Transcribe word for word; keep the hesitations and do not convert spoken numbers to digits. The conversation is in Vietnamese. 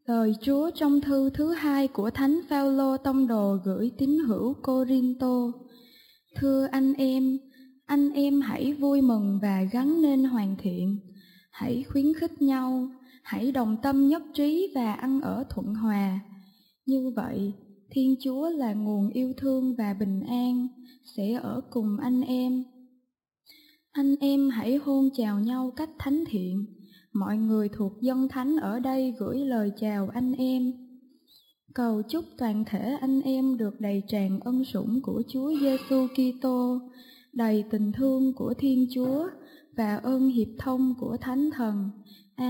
Lời Chúa trong thư thứ hai của Thánh Phao-lô tông đồ gửi tín hữu Cô-rin-tô. Thưa anh em, anh em hãy vui mừng và gắng nên hoàn thiện, hãy khuyến khích nhau, hãy đồng tâm nhất trí và ăn ở thuận hòa. Như vậy, Thiên Chúa là nguồn yêu thương và bình an sẽ ở cùng anh em. Anh em hãy hôn chào nhau cách thánh thiện. Mọi người thuộc dân thánh ở đây gửi lời chào anh em. Cầu chúc toàn thể anh em được đầy tràn ân sủng của Chúa Giêsu Kitô, đầy tình thương của Thiên Chúa và ơn hiệp thông của Thánh Thần,